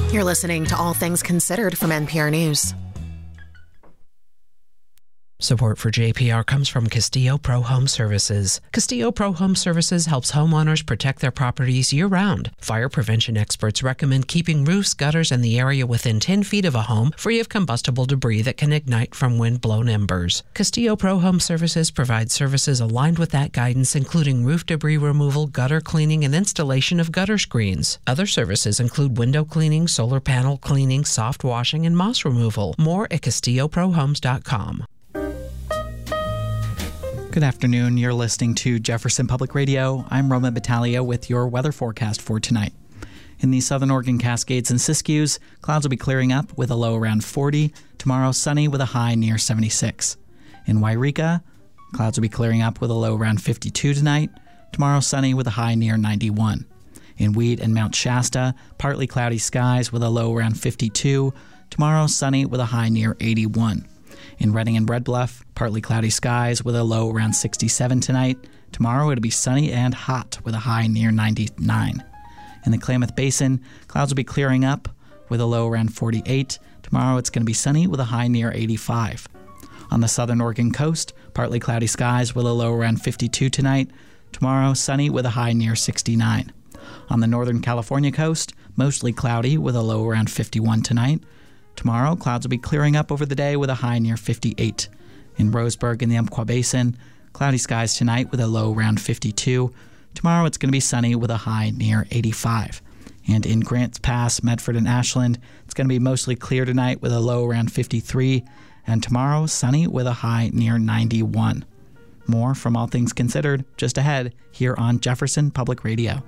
You're listening to All Things Considered from NPR News. Support for JPR comes from Castillo Pro Home Services. Castillo Pro Home Services helps homeowners protect their properties year-round. Fire prevention experts recommend keeping roofs, gutters, and the area within 10 feet of a home free of combustible debris that can ignite from wind-blown embers. Castillo Pro Home Services provides services aligned with that guidance, including roof debris removal, gutter cleaning, and installation of gutter screens. Other services include window cleaning, solar panel cleaning, soft washing, and moss removal. More at CastilloProHomes.com. Good afternoon. You're listening to Jefferson Public Radio. I'm Roman Battaglia with your weather forecast for tonight. In the southern Oregon Cascades and Siskiyous, clouds will be clearing up with a low around 40. Tomorrow, sunny with a high near 76. In Wairika, clouds will be clearing up with a low around 52 tonight. Tomorrow, sunny with a high near 91. In Weed and Mount Shasta, partly cloudy skies with a low around 52. Tomorrow, sunny with a high near 81. In Redding and Red Bluff, partly cloudy skies with a low around 67 tonight. Tomorrow it'll be sunny and hot with a high near 99. In the Klamath Basin, clouds will be clearing up with a low around 48. Tomorrow it's going to be sunny with a high near 85. On the southern Oregon coast, partly cloudy skies with a low around 52 tonight. Tomorrow sunny with a high near 69. On the northern California coast, mostly cloudy with a low around 51 tonight. Tomorrow, clouds will be clearing up over the day with a high near 58. In Roseburg in the Umpqua Basin, cloudy skies tonight with a low around 52. Tomorrow, it's going to be sunny with a high near 85. And in Grants Pass, Medford, and Ashland, it's going to be mostly clear tonight with a low around 53. And tomorrow, sunny with a high near 91. More from All Things Considered just ahead here on Jefferson Public Radio.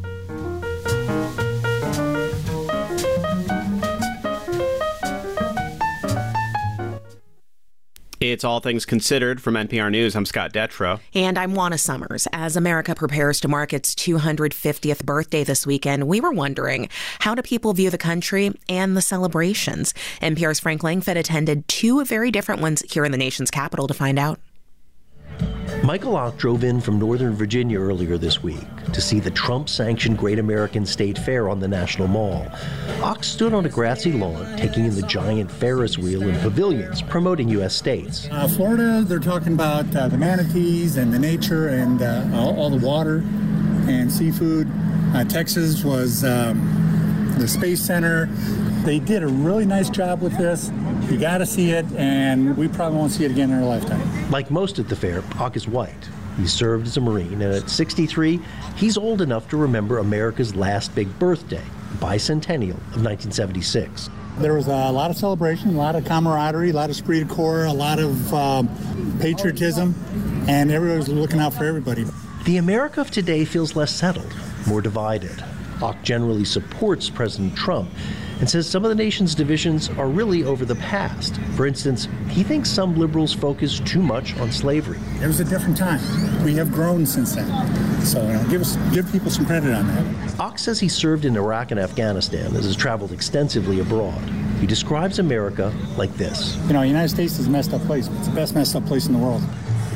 It's All Things Considered from NPR News. I'm Scott Detrow. And I'm Juana Summers. As America prepares to mark its 250th birthday this weekend, we were wondering, how do people view the country and the celebrations? NPR's Frank Langford attended two very different ones here in the nation's capital to find out. Michael Ock drove in from Northern Virginia earlier this week to see the Trump-sanctioned Great American State Fair on the National Mall. Ock stood on a grassy lawn, taking in the giant Ferris wheel and pavilions promoting U.S. states. Florida, they're talking about the manatees and the nature and all the water and seafood. Texas was the Space Center. They did a really nice job with this. You got to see it, and we probably won't see it again in our lifetime. Like most at the fair, Ock is white. He served as a Marine, and at 63, he's old enough to remember America's last big birthday, bicentennial of 1976. There was a lot of celebration, a lot of camaraderie, a lot of esprit de corps, a lot of patriotism, and everybody was looking out for everybody. The America of today feels less settled, more divided. Ock generally supports President Trump and says some of the nation's divisions are really over the past. For instance, he thinks some liberals focus too much on slavery. It was a different time. We have grown since then. So give people some credit on that. Ock says he served in Iraq and Afghanistan and has traveled extensively abroad. He describes America like this. You know, the United States is a messed up place. It's the best messed up place in the world.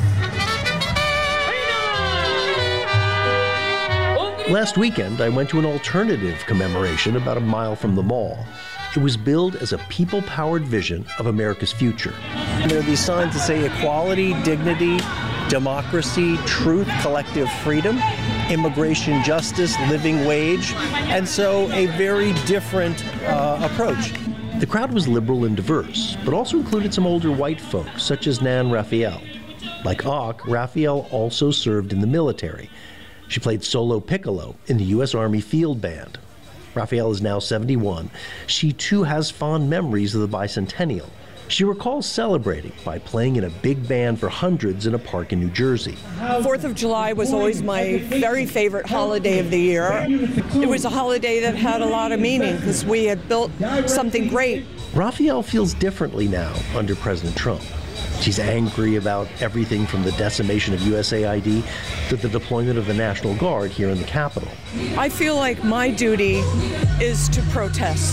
Last weekend, I went to an alternative commemoration about a mile from the mall. It was billed as a people-powered vision of America's future. There are these signs that say equality, dignity, democracy, truth, collective freedom, immigration justice, living wage, and so a very different approach. The crowd was liberal and diverse, but also included some older white folks, such as Nan Raphael. Like Ock, Raphael also served in the military. She played solo piccolo in the U.S. Army Field Band. Raphael is now 71. She, too, has fond memories of the bicentennial. She recalls celebrating by playing in a big band for hundreds in a park in New Jersey. 4th of July was always my very favorite holiday of the year. It was a holiday that had a lot of meaning because we had built something great. Raphael feels differently now under President Trump. She's angry about everything from the decimation of USAID to the deployment of the National Guard here in the Capitol. I feel like my duty is to protest.